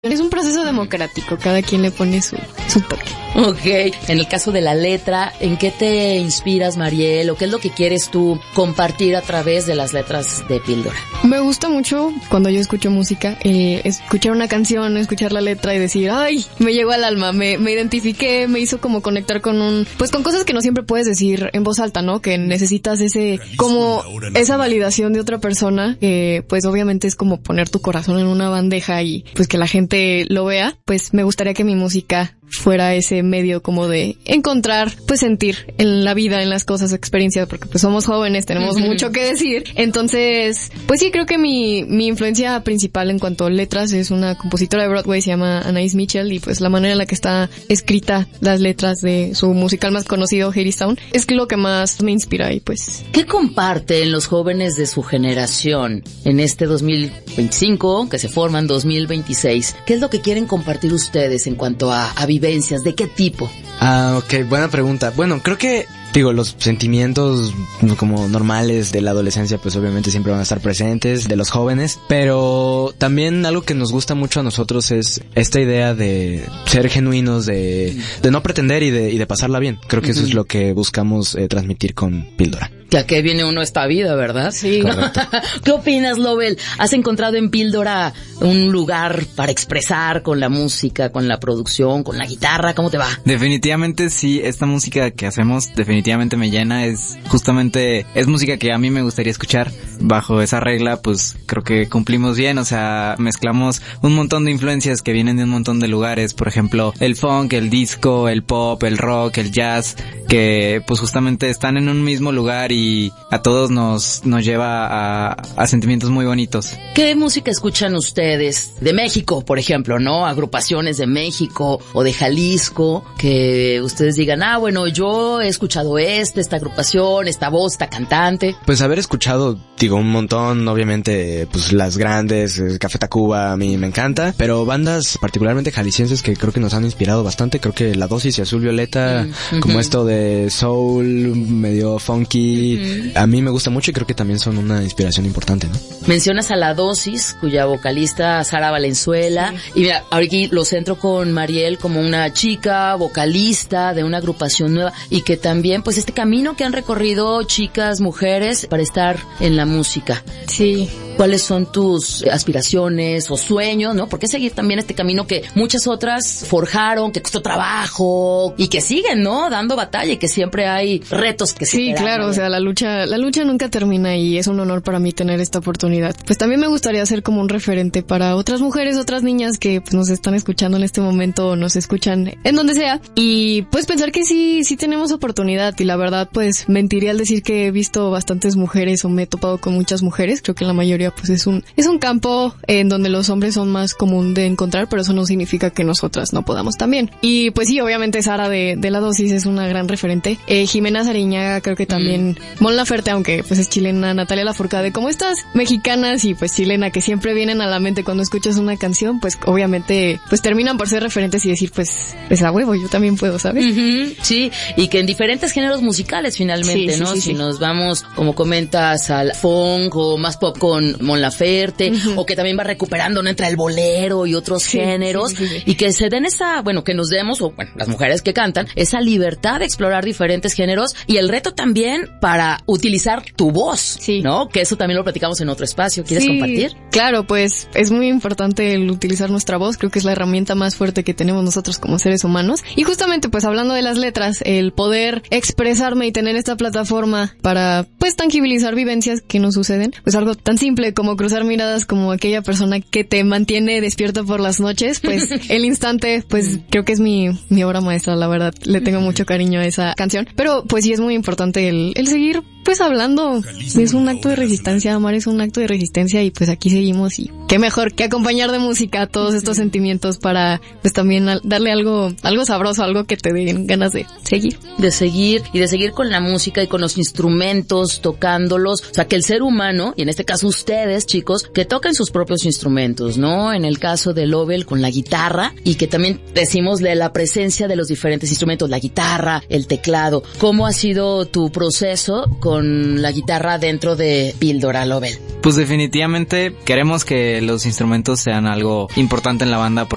Es un proceso democrático, cada quien le pone su toque. Ok, en el caso de la letra, ¿en qué te inspiras, Mariel? ¿O qué es lo que quieres tú compartir a través de las letras de Píldora? Me gusta mucho cuando yo escucho música, escuchar una canción, escuchar la letra y decir, ay, me llegó al alma, me identifiqué, me hizo como conectar con con cosas que no siempre puedes decir en voz alta, ¿no? Que necesitas esa validación de otra persona, que pues obviamente es como poner tu corazón en una bandeja y pues que la gente lo vea. Pues me gustaría que mi música fuera ese medio como de encontrar, pues sentir en la vida, en las cosas, experiencias, porque pues somos jóvenes, tenemos mucho que decir. Entonces, pues sí, creo que mi influencia principal en cuanto a letras es una compositora de Broadway, se llama Anaïs Mitchell, y pues la manera en la que está escrita las letras de su musical más conocido, Hadestown, es lo que más me inspira. Y pues, ¿qué comparten los jóvenes de su generación en este 2025, que se forman 2026? ¿Qué es lo que quieren compartir ustedes en cuanto a vivencias? ¿De qué tipo? Ok, buena pregunta. Bueno, creo que, los sentimientos como normales de la adolescencia pues obviamente siempre van a estar presentes, de los jóvenes, pero también algo que nos gusta mucho a nosotros es esta idea de ser genuinos, de no pretender y de pasarla bien. Creo que eso es lo que buscamos transmitir con Píldora. Que a qué viene uno esta vida, ¿verdad? Sí. ¿Qué opinas, Lovell? ¿Has encontrado en Píldora un lugar para expresar con la música, con la producción, con la guitarra? ¿Cómo te va? Definitivamente sí, esta música que hacemos definitivamente me llena, es música que a mí me gustaría escuchar. Bajo esa regla, pues creo que cumplimos bien, o sea, mezclamos un montón de influencias que vienen de un montón de lugares, por ejemplo, el funk, el disco, el pop, el rock, el jazz, que pues justamente están en un mismo lugar y a todos nos lleva a sentimientos muy bonitos. ¿Qué música escuchan ustedes? De México, por ejemplo, ¿no? Agrupaciones de México o de Jalisco, que ustedes digan, bueno, yo he escuchado esta agrupación, esta voz, esta cantante. Pues haber escuchado, un montón, obviamente, pues las grandes, Café Tacuba, a mí me encanta, pero bandas particularmente jaliscienses que creo que nos han inspirado bastante, creo que La Dosis y Azul Violeta, como esto de soul, medio funky, a mí me gusta mucho y creo que también son una inspiración importante, ¿no? Mencionas a La Dosis, cuya vocalista Sara Valenzuela, y mira, ahorita lo centro con Mariel como una chica vocalista de una agrupación nueva, y que también, pues este camino que han recorrido chicas, mujeres, para estar en la música. Sí. ¿Cuáles son tus aspiraciones o sueños, no? ¿Por qué seguir también este camino que muchas otras forjaron, que costó trabajo y que siguen, ¿no? Dando batalla y que siempre hay retos que se Sí, claro, o sea, la lucha nunca termina y es un honor para mí tener esta oportunidad. Pues también me gustaría ser como un referente para otras mujeres, otras niñas que pues nos están escuchando en este momento o nos escuchan en donde sea, y pues pensar que sí tenemos oportunidad. Y la verdad, pues mentiría al decir que he visto bastantes mujeres o me he topado con muchas mujeres. Creo que la mayoría pues es un campo en donde los hombres son más común de encontrar, pero eso no significa que nosotras no podamos también. Y pues sí, obviamente Sara de La Dosis es una gran referente. Jimena Sariñaga creo que también. Mon Laferte, aunque pues es chilena. Natalia Lafourcade, como estas mexicanas y pues chilena que siempre vienen a la mente cuando escuchas una canción, pues obviamente pues terminan por ser referentes y decir pues a huevo, yo también puedo, ¿sabes? Sí, y que en diferentes géneros musicales finalmente, ¿no? Si nos vamos, como comentas, al funk o más pop con Mon Laferte, o que también va recuperando, ¿no? Entre el bolero y otros géneros, y que se den que nos demos, o bueno, las mujeres que cantan, esa libertad de explorar diferentes géneros, y el reto también para utilizar tu voz, ¿no? Que eso también lo platicamos en otro espacio. ¿Quieres compartir? Claro, pues es muy importante el utilizar nuestra voz. Creo que es la herramienta más fuerte que tenemos nosotros como seres humanos. Y justamente, pues hablando de las letras, el poder expresarme y tener esta plataforma para, pues, tangibilizar vivencias que nos suceden, pues algo tan simple como cruzar miradas, como aquella persona que te mantiene despierto por las noches, pues el instante, pues creo que es mi obra maestra, la verdad. Le tengo mucho cariño a esa canción. Pero pues sí es muy importante el seguir pues hablando. Es un acto de resistencia, amar es un acto de resistencia, y pues aquí seguimos, y qué mejor que acompañar de música todos estos sentimientos para pues también darle algo sabroso, algo que te den ganas de seguir. De seguir con la música y con los instrumentos, tocándolos. O sea, que el ser humano, y en este caso ustedes, chicos, que toquen sus propios instrumentos, ¿no? En el caso de Lovell con la guitarra, y que también decimos de la presencia de los diferentes instrumentos, la guitarra, el teclado. ¿Cómo ha sido tu proceso con la guitarra dentro de Píldora, Lovell? Pues definitivamente queremos que los instrumentos sean algo importante en la banda,